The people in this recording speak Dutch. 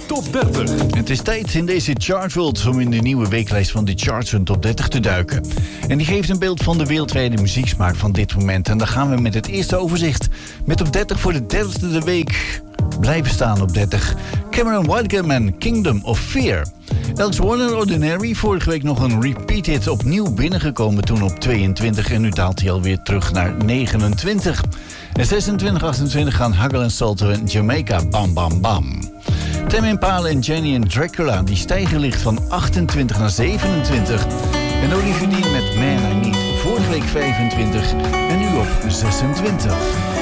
Top 30. Het is tijd in deze Chartworld om in de nieuwe weeklijst van de charts een top 30 te duiken. En die geeft een beeld van de wereldwijde muzieksmaak van dit moment. En dan gaan we met het eerste overzicht. Met op 30 voor de derde week blijven staan op 30. Cameron Whitegam en Kingdom of Fear. Alex Warner Ordinary, vorige week nog een repeat hit, opnieuw binnengekomen toen op 22 en nu daalt hij alweer terug naar 29. En 26, 28 gaan Hagel en Salto en Jamaica Bam Bam Bam. Tame Impala en Jenny en Dracula, die stijgen licht van 28 naar 27. En Olivia Dean met Man I Need, vorige week 25 en nu op 26.